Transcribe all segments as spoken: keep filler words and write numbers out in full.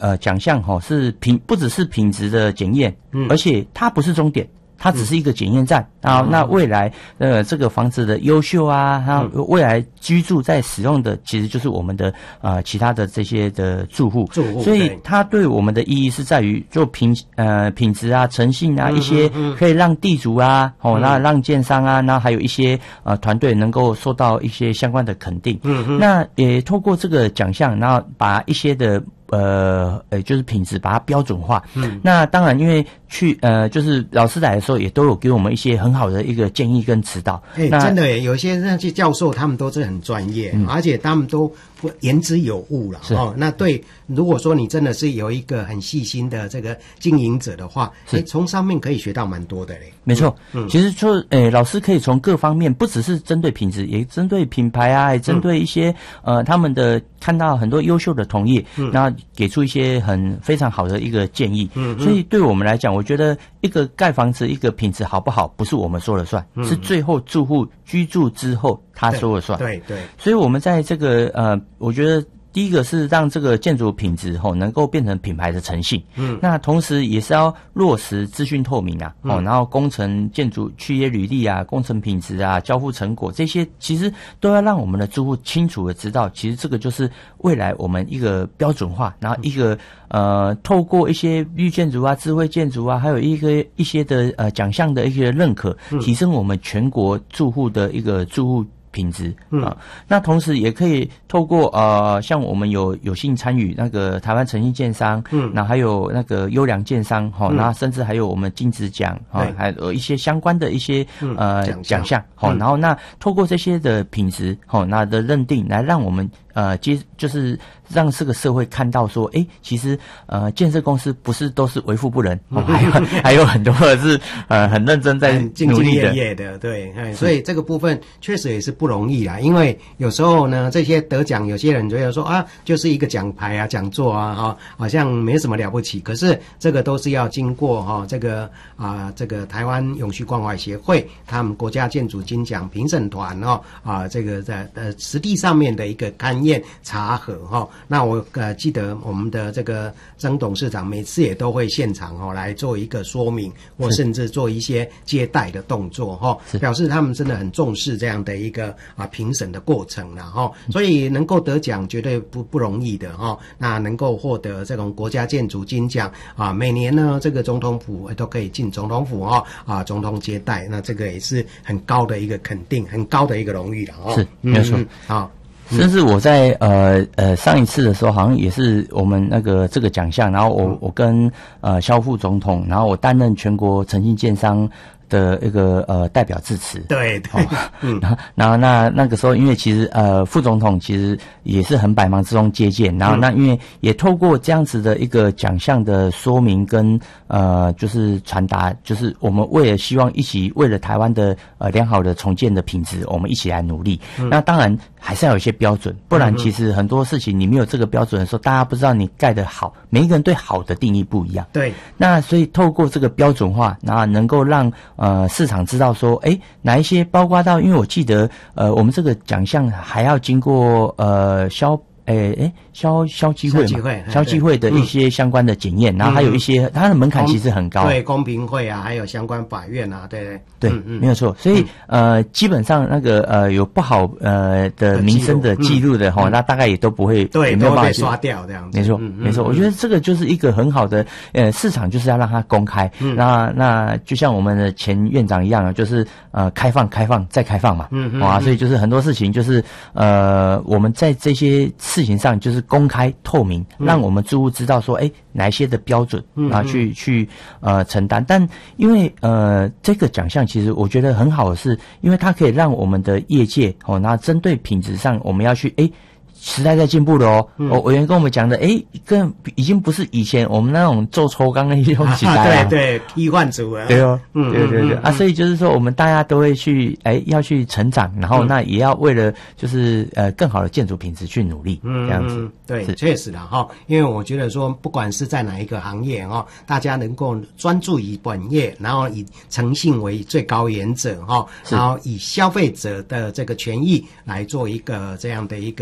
呃奖项哈是品不只是品质的检验，嗯，而且它不是终点。它只是一个检验站啊、嗯，那未来呃这个房子的优秀啊，它未来居住在使用的其实就是我们的呃其他的这些的住户， 住户， 所以它对我们的意义是在于做品呃品质啊、诚信啊、嗯、一些可以让地主啊，哦，那、嗯、让建商啊，那还有一些呃团队能够受到一些相关的肯定。嗯，那也透过这个奖项，然后把一些的。呃，呃，就是品质把它标准化。嗯，那当然，因为去呃，就是老师来的时候也都有给我们一些很好的一个建议跟指导。 哎、欸，真的耶，有些那些教授他们都是很专业，嗯、而且他们都不言之有物了。哦，那对，如果说你真的是有一个很细心的这个经营者的话，哎，从上面可以学到蛮多的嘞。 没错，嗯，其实就诶、欸，老师可以从各方面，不只是针对品质，也针对品牌啊，也针对一些、嗯、呃他们的看到很多优秀的同业，嗯，那给出一些很非常好的一个建议。嗯，所以对我们来讲，我觉得一个盖房子一个品质好不好，不是我们说了算，嗯、是最后住户居住之后他说了算。 对 对, 对， 所以我们在这个呃，我觉得。第一个是让这个建筑品质吼能够变成品牌的诚信，嗯，那同时也是要落实资讯透明啊，哦、嗯，然后工程建筑契约履历啊、工程品质啊、交付成果这些，其实都要让我们的住户清楚的知道，其实这个就是未来我们一个标准化，然后一个呃，透过一些绿建筑啊、智慧建筑啊，还有一个一些的呃奖项的一些认可，提升我们全国住户的一个住户。品质啊，那同时也可以透过呃，像我们有有幸参与那个台湾诚信建商，嗯，那还有那个优良建商哈，那、嗯、甚至还有我们金质奖哈，还有一些相关的一些、嗯、呃奖项哈，然后那透过这些的品质哈，那的认定来让我们呃接就是让这个社会看到说，哎，其实呃建设公司不是都是为富不仁，哦、还有还有很多的是呃很认真在努力的， 兢兢业业的，对，所以这个部分确实也是不容易啦。因为有时候呢，这些得奖，有些人觉得说啊，就是一个奖牌啊、讲座啊，哈、哦，好像没什么了不起。可是这个都是要经过哈、哦、这个啊、呃、这个台湾永续关怀协会他们国家建筑金奖评审团哦啊这个在呃实地上面的一个勘验查核哈、哦。那我呃记得我们的这个曾董事长每次也都会现场哦来做一个说明，或甚至做一些接待的动作哈、哦，表示他们真的很重视这样的一个啊评审的过程了哈、哦。所以能够得奖绝对不不容易的哈、哦。那能够获得这种国家建筑金奖啊，每年呢这个总统府都可以进总统府哈、哦、啊，总统接待，那这个也是很高的一个肯定，很高的一个荣誉了哦。 是，没有错。 好。 甚至我在呃呃上一次的时候，好像也是我们那个这个奖项，然后我、嗯、我跟呃萧副总统，然后我担任全国诚信建商的一个呃代表致辞。 对对，嗯， 然后然后那那个时候，因为其实呃副总统其实也是很百忙之中接见，然后那因为也透过这样子的一个奖项的说明跟呃就是传达，就是我们为了希望一起为了台湾的呃良好的重建的品质，我们一起来努力。嗯、那当然还是要有一些标准，不然其实很多事情你没有这个标准的时候，大家不知道你盖得好，每一个人对好的定义不一样。 对， 那所以透过这个标准化，那能够让呃市场知道说，哎，哪一些包括到，因为我记得呃我们这个奖项还要经过呃消。诶诶，消消基会嘛，消基会的一些相关的检验，嗯、然后还有一些它的门槛其实很高， 对，公平会啊，还有相关法院啊，对对对，嗯嗯、没有错。所以、嗯、呃，基本上那个呃有不好呃的民生的记录的哈、嗯，那大概也都不会对， 没有办法被刷掉这样子。 没错、嗯、没错、嗯，我觉得这个就是一个很好的呃市场，就是要让它公开。嗯、那那就像我们的前院长一样啊，就是呃开放开放再开放嘛，嗯嗯，啊，所以就是很多事情就是呃我们在这些事情上就是公开透明，让我们住户知道说，哎，哪一些的标准，然后去去呃承担。但因为呃这个奖项其实我觉得很好的是，因为它可以让我们的业界哦，那针对品质上我们要去哎。时代在进步了哦，嗯、哦，委员跟我们讲的，诶，跟已经不是以前我们那种做抽钢的一种时代了， 啊、对对，替换组啊， 对哦，嗯，对对对、嗯、啊，所以就是说，我们大家都会去，诶，要去成长，然后那也要为了就是呃更好的建筑品质去努力，嗯，这样子， 对，确实的哈，因为我觉得说，不管是在哪一个行业哈，大家能够专注于本业，然后以诚信为最高原则哈，然后以消费者的这个权益来做一个这样的一个依归。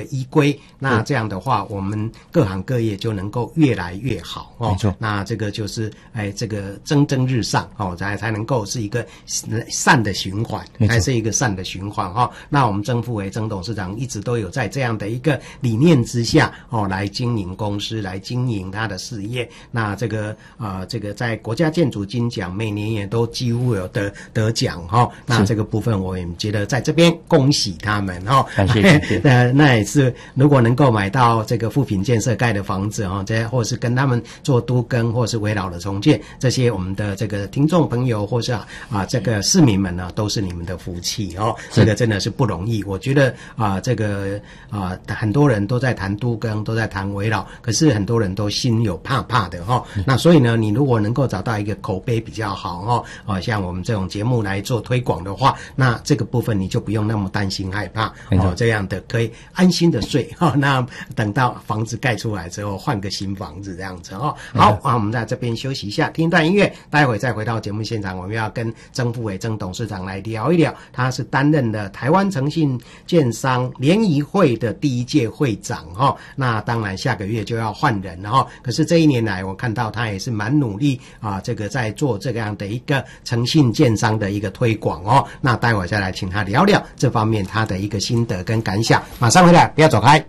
规，那这样的话，我们各行各业就能够越来越好哦。 没错， 那这个就是哎，这个蒸蒸日上哦，才才能够是一个善的循环，才是一个善的循环哈、哦。那我们曾富伟曾董事长一直都有在这样的一个理念之下哦，来经营公司，来经营他的事业。那这个啊、呃，这个在国家建筑金奖每年也都几乎有得得奖哈、哦。那这个部分我也觉得在这边恭喜他们哈、哦。 感谢感谢。 呃，那也是如果能够买到这个富品建设盖的房子哈，这或是跟他们做都更或是围绕的重建，这些我们的这个听众朋友或是啊啊这个市民们呢，都是你们的福气哦。这个真的是不容易。我觉得啊，这个啊很多人都在谈都更，都在谈围绕，可是很多人都心有怕怕的哈、哦。那所以呢，你如果能够找到一个口碑比较好哦，啊像我们这种节目来做推广的话，那这个部分你就不用那么担心害怕哦，这样的可以安心的睡哈、哦。那等到房子盖出来之后，换个新房子这样子哦。好啊，我们在这边休息一下，听一段音乐，待会再回到节目现场，我们要跟曾富伟曾董事长来聊一聊，他是担任了台湾诚信建商联谊会的第一届会长哈、哦。那当然下个月就要换人了哈、哦。可是这一年来，我看到他也是蛮努力啊，这个在做这样的一个诚信建商的一个推广哦。那待会再来请他聊聊这方面他的一个心得跟感想。马上回来，不要走开。